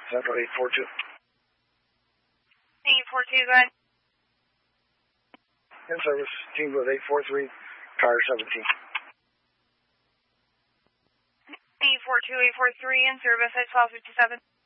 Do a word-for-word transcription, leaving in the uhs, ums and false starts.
Central eight four two. eight four two, go ahead. In service, team with eight four three, car seventeen. eight four two, eight four three, in service at twelve fifty-seven.